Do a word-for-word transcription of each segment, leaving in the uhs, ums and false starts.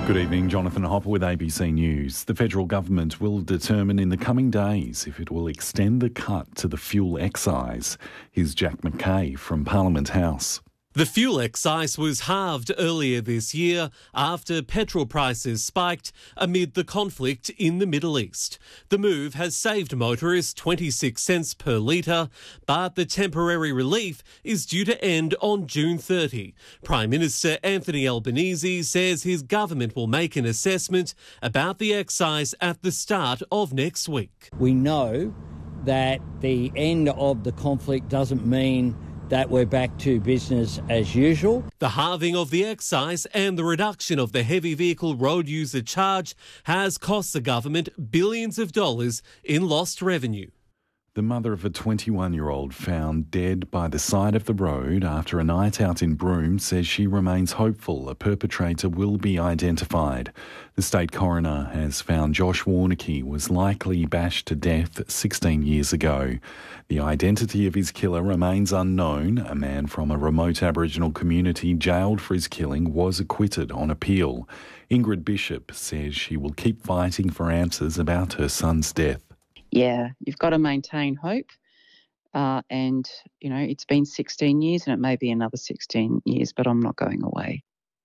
Good evening, Jonathan Hopper with A B C News. The federal government will determine in the coming days if it will extend the cut to the fuel excise. Here's Jack McKay from Parliament House. The fuel excise was halved earlier this year after petrol prices spiked amid the conflict in the Middle East. The move has saved motorists twenty-six cents per litre, but the temporary relief is due to end on June thirtieth. Prime Minister Anthony Albanese says his government will make an assessment about the excise at the start of next week. We know that the end of the conflict doesn't mean that we're back to business as usual. The halving of the excise and the reduction of the heavy vehicle road user charge has cost the government billions of dollars in lost revenue. The mother of a twenty-one-year-old found dead by the side of the road after a night out in Broome says she remains hopeful a perpetrator will be identified. The state coroner has found Josh Warneke was likely bashed to death sixteen years ago. The identity of his killer remains unknown. A man from a remote Aboriginal community jailed for his killing was acquitted on appeal. Ingrid Bishop says she will keep fighting for answers about her son's death. Yeah, you've got to maintain hope. Uh, and, you know, it's been sixteen years and it may be another sixteen years, but I'm not going away.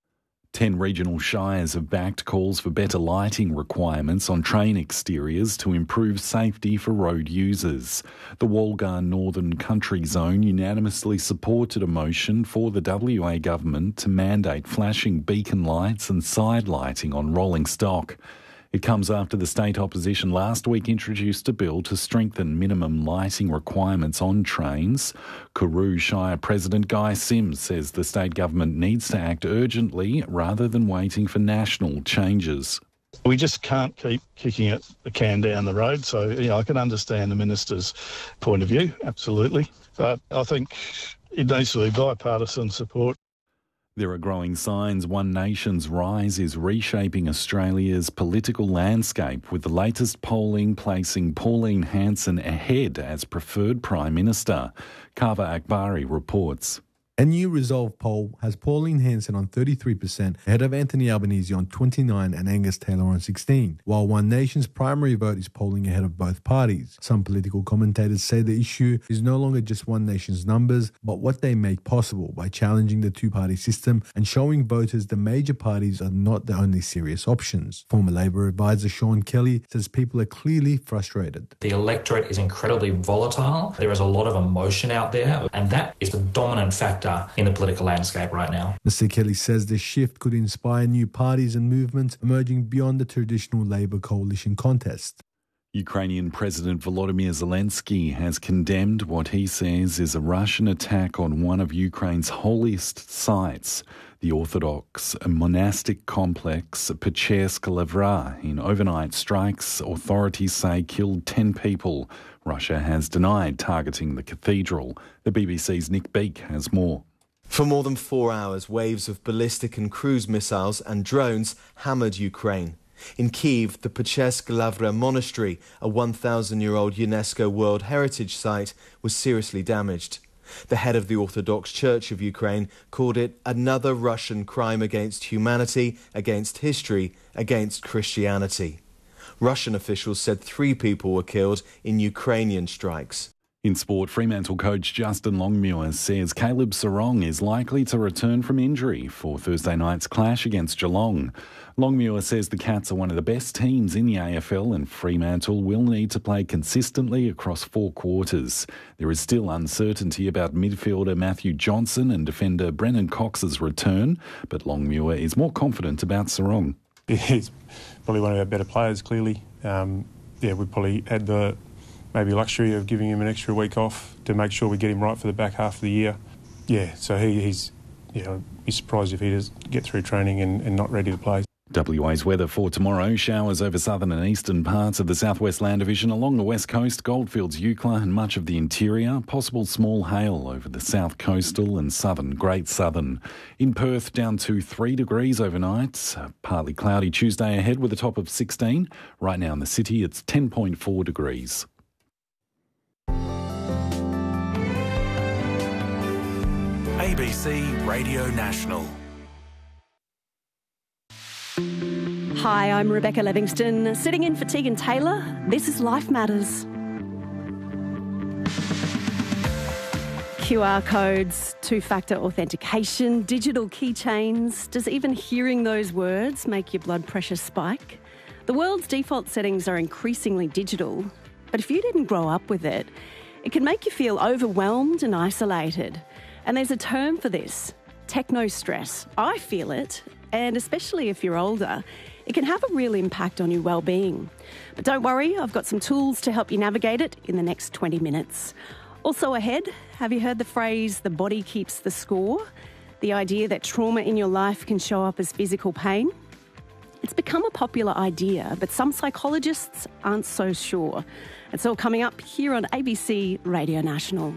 Ten regional shires have backed calls for better lighting requirements on train exteriors to improve safety for road users. The Walgar Northern Country Zone unanimously supported a motion for the W A government to mandate flashing beacon lights and side lighting on rolling stock. It comes after the state opposition last week introduced a bill to strengthen minimum lighting requirements on trains. Karoo Shire President Guy Sims says the state government needs to act urgently rather than waiting for national changes. We just can't keep kicking it, the can down the road. So, you know, I can understand the minister's point of view, absolutely. But I think it needs to be bipartisan support. There are growing signs One Nation's rise is reshaping Australia's political landscape, with the latest polling placing Pauline Hanson ahead as preferred Prime Minister. Kava Akbari reports. A new Resolve poll has Pauline Hanson on thirty-three percent, ahead of Anthony Albanese on twenty-nine and Angus Taylor on sixteen, while One Nation's primary vote is polling ahead of both parties. Some political commentators say the issue is no longer just One Nation's numbers, but what they make possible by challenging the two-party system and showing voters the major parties are not the only serious options. Former Labor advisor Sean Kelly says people are clearly frustrated. The electorate is incredibly volatile. There is a lot of emotion out there, and that is the dominant factor in the political landscape right now. Mister Kelly says the shift could inspire new parties and movements emerging beyond the traditional Labour coalition contest. Ukrainian President Volodymyr Zelensky has condemned what he says is a Russian attack on one of Ukraine's holiest sites, the Orthodox monastic complex Pechersk-Lavra. In overnight strikes, authorities say killed ten people. Russia has denied targeting the cathedral. The B B C's Nick Beake has more. For more than four hours, waves of ballistic and cruise missiles and drones hammered Ukraine. In Kyiv, the Pechersk-Lavra monastery, a one thousand year old UNESCO World Heritage Site, was seriously damaged. The head of the Orthodox Church of Ukraine called it another Russian crime against humanity, against history, against Christianity. Russian officials said three people were killed in Ukrainian strikes. In sport, Fremantle coach Justin Longmuir says Caleb Serong is likely to return from injury for Thursday night's clash against Geelong. Longmuir says the Cats are one of the best teams in the A F L and Fremantle will need to play consistently across four quarters. There is still uncertainty about midfielder Matthew Johnson and defender Brennan Cox's return, but Longmuir is more confident about Serong. He's probably one of our better players, clearly. Um, yeah, we probably had the maybe luxury of giving him an extra week off to make sure we get him right for the back half of the year. Yeah, so he, he's, you know, be surprised if he does get through training and, and not ready to play. W A's weather for tomorrow. Showers over southern and eastern parts of the southwest land division along the west coast, Goldfields, Eucla and much of the interior. Possible small hail over the south coastal and southern, Great Southern. In Perth, down to three degrees overnight. Partly cloudy Tuesday ahead with a top of sixteen. Right now in the city, it's ten point four degrees. A B C Radio National. Hi, I'm Rebecca Livingston, sitting in for Tegan Taylor. This is Life Matters. Q R codes, two-factor authentication, digital keychains. Does even hearing those words make your blood pressure spike? The world's default settings are increasingly digital, but if you didn't grow up with it, it can make you feel overwhelmed and isolated. And there's a term for this, techno-stress. I feel it, and especially if you're older, it can have a real impact on your well-being. But don't worry, I've got some tools to help you navigate it in the next twenty minutes. Also ahead, have you heard the phrase, the body keeps the score? The idea that trauma in your life can show up as physical pain? It's become a popular idea, but some psychologists aren't so sure. It's all coming up here on A B C Radio National.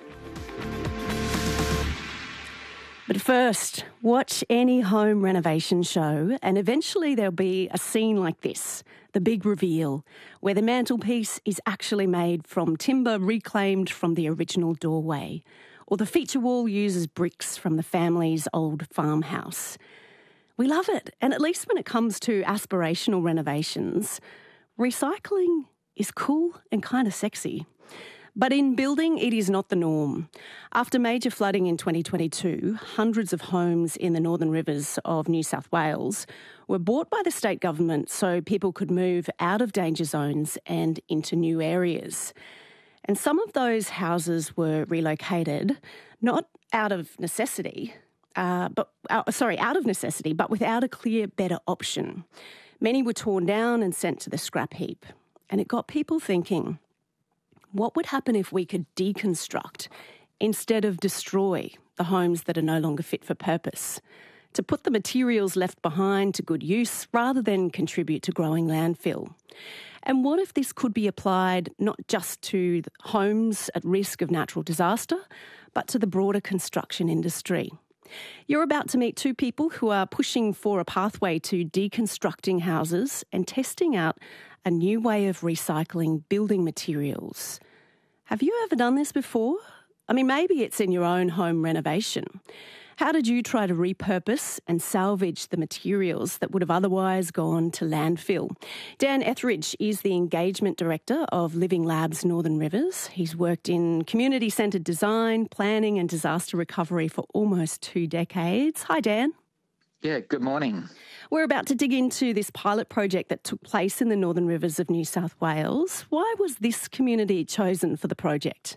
But first, watch any home renovation show and eventually there'll be a scene like this, the big reveal, where the mantelpiece is actually made from timber reclaimed from the original doorway, or the feature wall uses bricks from the family's old farmhouse. We love it, and at least when it comes to aspirational renovations, recycling is cool and kind of sexy. But in building, it is not the norm. After major flooding in twenty twenty-two, hundreds of homes in the Northern Rivers of New South Wales were bought by the state government so people could move out of danger zones and into new areas. And some of those houses were relocated, not out of necessity, uh, but uh, sorry, out of necessity, but without a clear, better option. Many were torn down and sent to the scrap heap. And it got people thinking, what would happen if we could deconstruct instead of destroy the homes that are no longer fit for purpose? To put the materials left behind to good use rather than contribute to growing landfill. And what if this could be applied not just to homes at risk of natural disaster, but to the broader construction industry? You're about to meet two people who are pushing for a pathway to deconstructing houses and testing out a new way of recycling building materials. Have you ever done this before? I mean, maybe it's in your own home renovation. How did you try to repurpose and salvage the materials that would have otherwise gone to landfill? Dan Etheridge is the Engagement Director of Living Labs Northern Rivers. He's worked in community-centred design, planning and disaster recovery for almost two decades. Hi, Dan. Yeah, good morning. We're about to dig into this pilot project that took place in the Northern Rivers of New South Wales. Why was this community chosen for the project?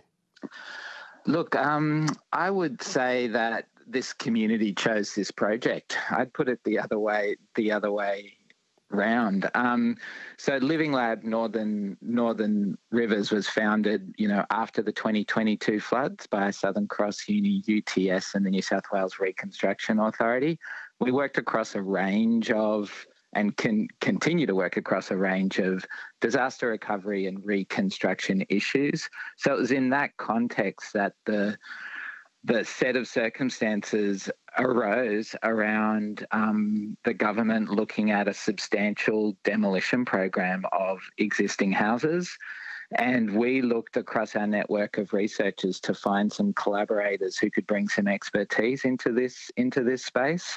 Look, um, I would say that this community chose this project. I'd put it the other way, the other way round. Um, so Living Lab Northern Northern Rivers was founded, you know, after the twenty twenty-two floods by Southern Cross Uni, U T S and the New South Wales Reconstruction Authority. We worked across a range of, and can continue to work across a range of disaster recovery and reconstruction issues. So it was in that context that the the set of circumstances arose around um, the government looking at a substantial demolition program of existing houses. And we looked across our network of researchers to find some collaborators who could bring some expertise into this, into this space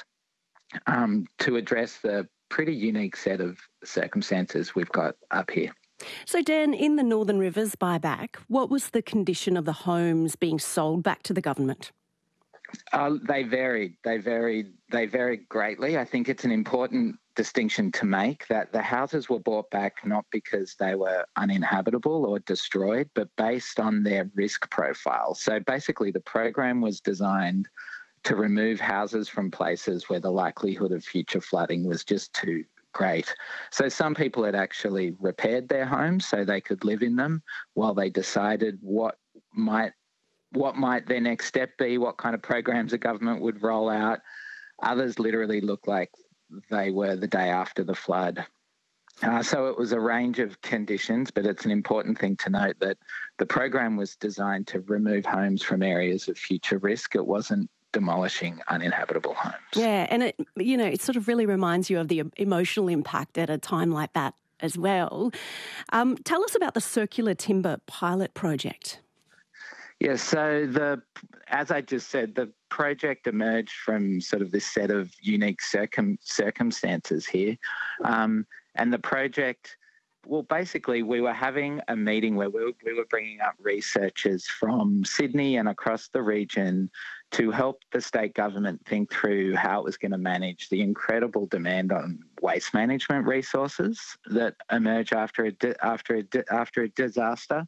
um, to address the pretty unique set of circumstances we've got up here. So, Dan, in the Northern Rivers buyback, what was the condition of the homes being sold back to the government? Uh, they varied. They varied. They varied greatly. I think it's an important distinction to make that the houses were bought back not because they were uninhabitable or destroyed, but based on their risk profile. So basically, the program was designed to remove houses from places where the likelihood of future flooding was just too great. So some people had actually repaired their homes so they could live in them while they decided what might what might their next step be, what kind of programs the government would roll out. Others literally looked like they were the day after the flood. Uh, so it was a range of conditions, but it's an important thing to note that the program was designed to remove homes from areas of future risk. It wasn't demolishing uninhabitable homes. Yeah, and it, you know, it sort of really reminds you of the emotional impact at a time like that as well. Um, tell us about the Circular Timber pilot project. Yeah, so the as I just said, the project emerged from sort of this set of unique circum, circumstances here. Um, and the project, well, basically we were having a meeting where we were, we were bringing up researchers from Sydney and across the region to help the state government think through how it was going to manage the incredible demand on waste management resources that emerge after a, di- after a, di- after a disaster.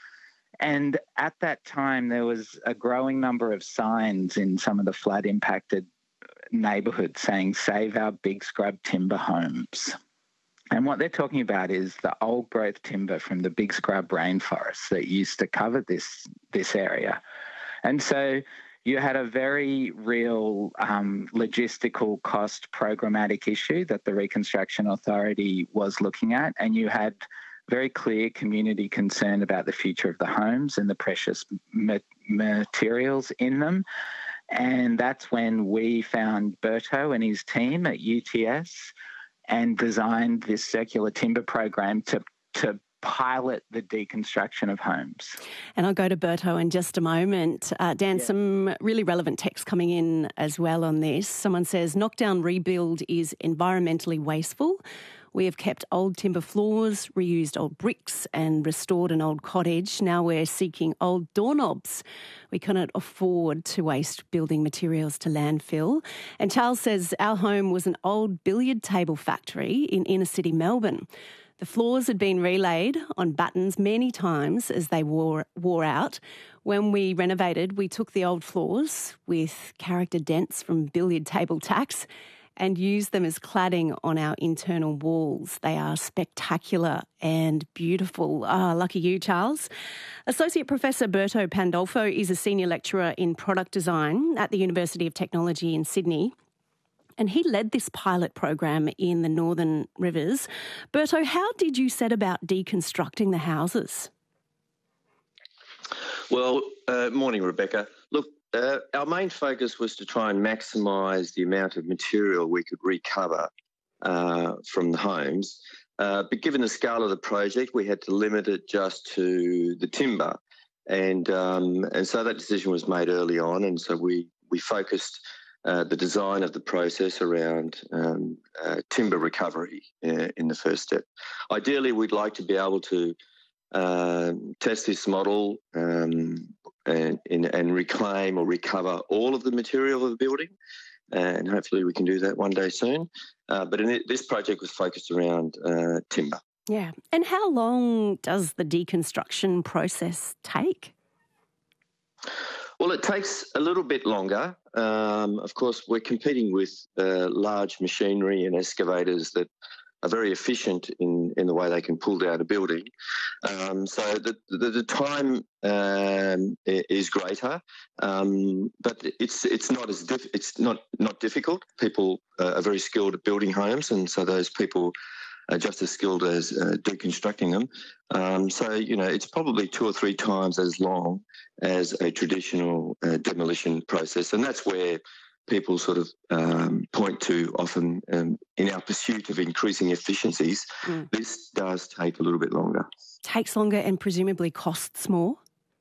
And at that time, there was a growing number of signs in some of the flood-impacted neighbourhoods saying, save our big scrub timber homes. And what they're talking about is the old-growth timber from the big scrub rainforests that used to cover this, this area. And so you had a very real um, logistical cost programmatic issue that the Reconstruction Authority was looking at, and you had very clear community concern about the future of the homes and the precious ma- materials in them. And that's when we found Berto and his team at U T S and designed this circular timber program to, to pilot the deconstruction of homes. And I'll go to Berto in just a moment. Uh, Dan, yeah. Some really relevant text coming in as well on this. Someone says, knockdown rebuild is environmentally wasteful. We have kept old timber floors, reused old bricks and restored an old cottage. Now we're seeking old doorknobs. We cannot afford to waste building materials to landfill. And Charles says our home was an old billiard table factory in inner city Melbourne. The floors had been relaid on battens many times as they wore, wore out. When we renovated, we took the old floors with character dents from billiard table tacks and used them as cladding on our internal walls. They are spectacular and beautiful. Ah, lucky you, Charles. Associate Professor Berto Pandolfo is a senior lecturer in product design at the University of Technology in Sydney, and he led this pilot program in the Northern Rivers. Berto, how did you set about deconstructing the houses? Well, uh, morning, Rebecca. Look, Uh, our main focus was to try and maximise the amount of material we could recover uh, from the homes. Uh, but given the scale of the project, we had to limit it just to the timber. And um, and so that decision was made early on. And so we, we focused uh, the design of the process around um, uh, timber recovery uh, in the first step. Ideally, we'd like to be able to uh, test this model um, and, and, and reclaim or recover all of the material of the building. And hopefully we can do that one day soon. Uh, but in it, this project was focused around uh, timber. Yeah. And how long does the deconstruction process take? Well, it takes a little bit longer. Um, of course, we're competing with uh, large machinery and excavators that are very efficient in, in the way they can pull down a building. Um, so the, the, the time um, is greater, um, but it's it's not as diff- it's not not difficult. People uh, are very skilled at building homes, and so those people are just as skilled as uh, deconstructing them. Um, so you know, it's probably two or three times as long as a traditional uh, demolition process, and that's where people sort of um, point to often um, in our pursuit of increasing efficiencies. Mm. This does take a little bit longer. Takes longer and presumably costs more?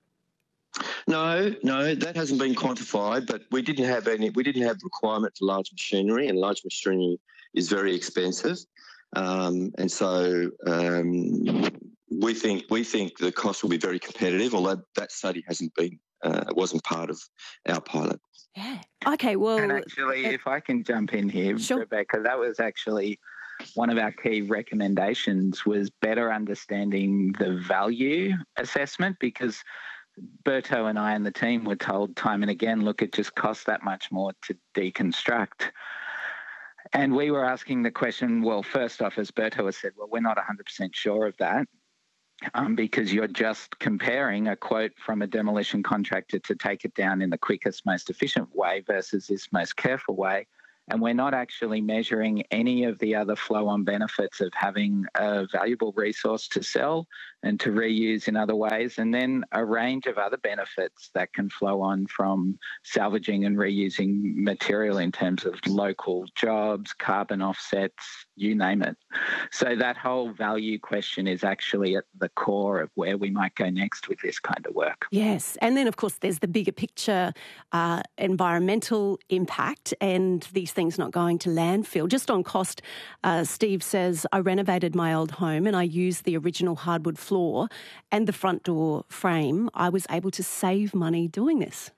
No, no, that hasn't been quantified, but we didn't have any, we didn't have requirement for large machinery, and large machinery is very expensive. Um, and so um, we think we think the cost will be very competitive, although that study hasn't been, uh, wasn't part of our pilot. Yeah. Okay, well... And actually, uh, if I can jump in here, sure. Rebecca, that was actually one of our key recommendations, was better understanding the value assessment, because Berto and I and the team were told time and again, look, it just costs that much more to deconstruct. And we were asking the question, well, first off, as Berto has said, well, we're not one hundred percent sure of that. Um, because you're just comparing a quote from a demolition contractor to take it down in the quickest, most efficient way versus this most careful way. And we're not actually measuring any of the other flow-on benefits of having a valuable resource to sell and to reuse in other ways, and then a range of other benefits that can flow on from salvaging and reusing material in terms of local jobs, carbon offsets, you name it. So that whole value question is actually at the core of where we might go next with this kind of work. Yes, and then of course there's the bigger picture uh, environmental impact and these things not going to landfill. Just on cost, uh, Steve says, I renovated my old home and I used the original hardwood floor and the front door frame. I was able to save money doing this.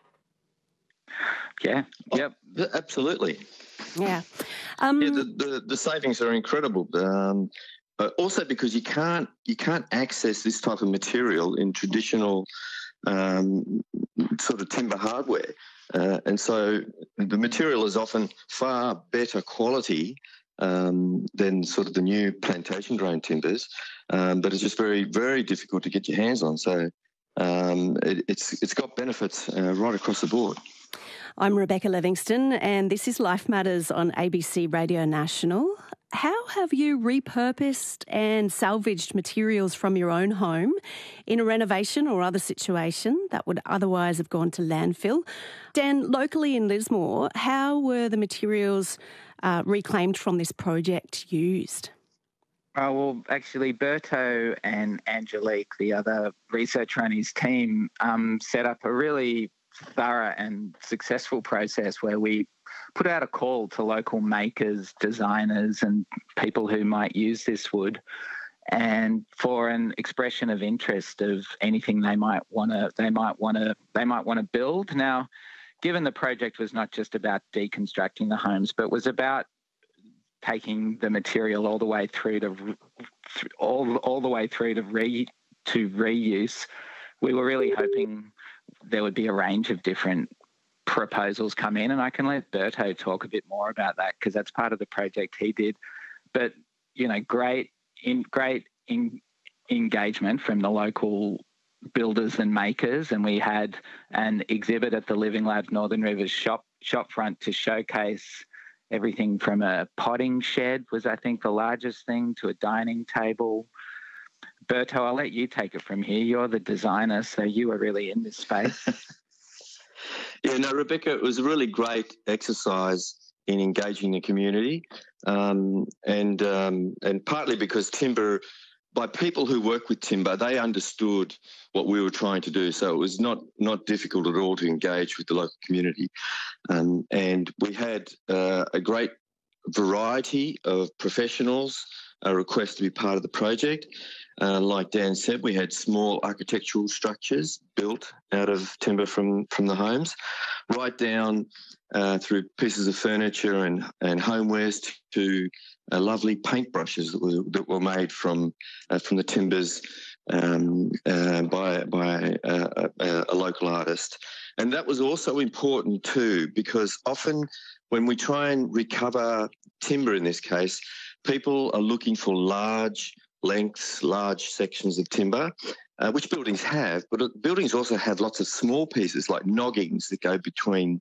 Yeah, yep. Oh, absolutely. Yeah. Um, yeah, the, the, the savings are incredible. Um, but also because you can't you can't access this type of material in traditional um, sort of timber hardware. Uh, and so the material is often far better quality um, than sort of the new plantation grown timbers, um, but it's just very, very difficult to get your hands on. So um, it, it's it's got benefits uh, right across the board. I'm Rebecca Livingston and this is Life Matters on A B C Radio National. How have you repurposed and salvaged materials from your own home in a renovation or other situation that would otherwise have gone to landfill? Dan, locally in Lismore, how were the materials uh, reclaimed from this project used? Oh, well, actually, Berto and Angelique, the other researcher on his team, um, set up a really thorough and successful process where we put out a call to local makers, designers and people who might use this wood, and for an expression of interest of anything they might want to they might want to they might want to build. Now, given the project was not just about deconstructing the homes, but was about taking the material all the way through to all all the way through to re to reuse, we were really hoping there would be a range of different proposals come in, and I can let Berto talk a bit more about that because that's part of the project he did. But you know, great in great in, engagement from the local builders and makers, and we had an exhibit at the Living Labs Northern Rivers shop shop front to showcase everything from a potting shed was, I think, the largest thing, to a dining table. Berto, I'll let you take it from here. You're the designer, so you were really in this space. Yeah, no, Rebecca, it was a really great exercise in engaging the community, um, and um, and partly because timber, by people who work with timber, they understood what we were trying to do, so it was not not difficult at all to engage with the local community, um, and we had uh, a great variety of professionals uh, request to be part of the project. Uh, like Dan said, we had small architectural structures built out of timber from, from the homes, right down uh, through pieces of furniture and, and homewares to uh, lovely paintbrushes that were, that were made from uh, from the timbers um, uh, by by uh, a, a local artist. And that was also important too, because often when we try and recover timber in this case, people are looking for large lengths, large sections of timber, uh, which buildings have, but buildings also have lots of small pieces like noggings that go between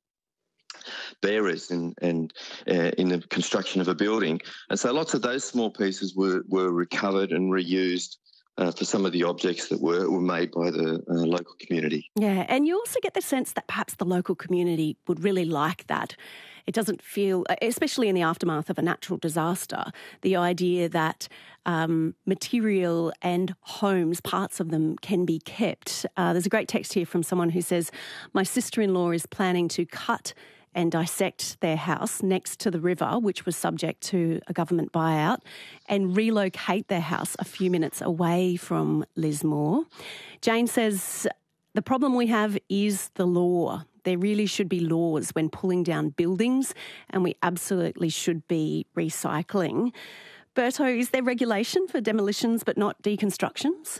bearers and, and uh, in the construction of a building. And so lots of those small pieces were, were recovered and reused uh, for some of the objects that were, were made by the uh, local community. Yeah, and you also get the sense that perhaps the local community would really like that. It doesn't feel, especially in the aftermath of a natural disaster, the idea that um, material and homes, parts of them, can be kept. Uh, there's a great text here from someone who says, my sister-in-law is planning to cut and dissect their house next to the river, which was subject to a government buyout, and relocate their house a few minutes away from Lismore. Jane says, the problem we have is the law. There really should be laws when pulling down buildings, and we absolutely should be recycling. Berto, is there regulation for demolitions but not deconstructions?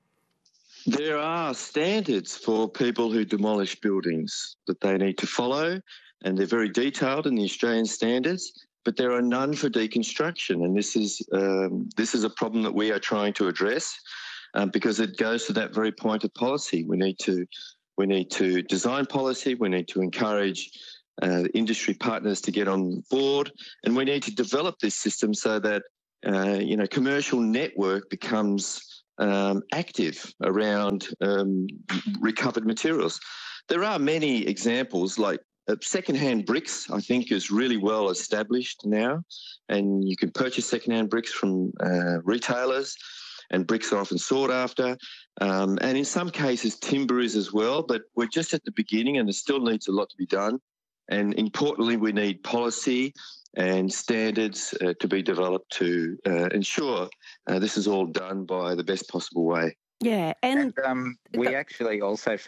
There are standards for people who demolish buildings that they need to follow, and they're very detailed in the Australian standards, but there are none for deconstruction, and this is um, this is a problem that we are trying to address um, because it goes to that very point of policy. We need to We need to design policy, we need to encourage uh, industry partners to get on board, and we need to develop this system so that, uh, you know, commercial network becomes um, active around um, recovered materials. There are many examples, like uh, second-hand bricks, I think, is really well established now, and you can purchase second-hand bricks from uh, retailers, and bricks are often sought after. Um, and in some cases, timber is as well, but we're just at the beginning and there still needs a lot to be done. And importantly, we need policy and standards uh, to be developed to uh, ensure uh, this is all done by the best possible way. Yeah, and, and um, we actually also